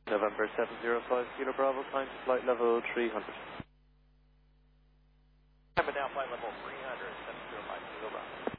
November 705 Kilo Bravo, climb to flight level 300. Coming down flight level 300, 705 Kilo Bravo.